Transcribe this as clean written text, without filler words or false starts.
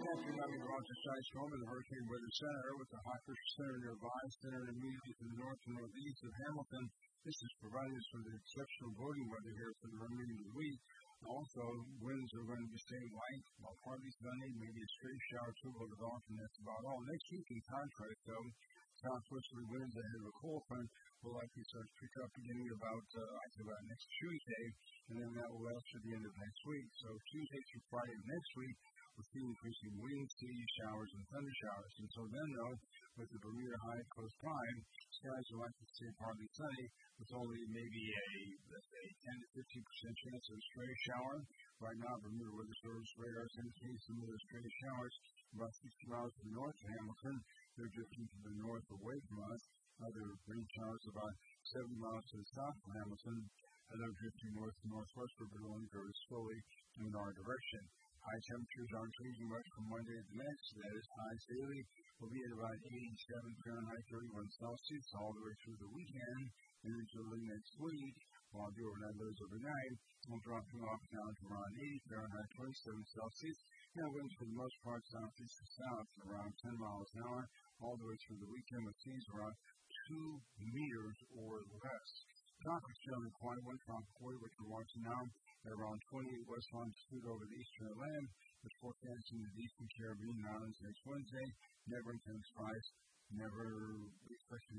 I'm Roger Storm in the Hurricane Weather Center with the high pressure center nearby, centered immediately to the north and northeast of Hamilton. This is providing us with exceptional boating weather here for the remainder of the week. Also, winds are going to be staying light, partly sunny, maybe a stray shower or two will develop, and that's about all. Next week, in contrast, though, southwesterly winds ahead of a cold front will likely start to pick up beginning about next Tuesday, and then that will last to the end of next week. So Tuesday through Friday of next week, we'll see increasing winds, sea showers, and thunder showers. And so then, though, with the Bermuda High close by, skies are likely to stay partly sunny, with only maybe let's say, 10 to 15% chance of a stray shower. Right now, Bermuda Weather Service radars indicate some of those stray showers about 60 miles to the north of Hamilton. They're drifting to the north away from us. Other rain showers about 70 miles to the south of Hamilton. They're drifting north and northwestward, but only very slowly in our direction. High temperatures aren't changing much from one day to the next. That is, highs daily will be at about 87 Fahrenheit, 31 Celsius all the way through the weekend and into early next week. While the overnight lows overnight will dropping off down to around 80 Fahrenheit, 27 Celsius. Now winds for the most part southeast to south around 10 miles an hour all the way through the weekend with seas around 2 meters or less. Tropics generally quiet, one tropical wave, which we're watching now at around 28 west longitude over the eastern Atlantic, with forecasting the eastern Caribbean Islands next Wednesday. Never intense skies, never expecting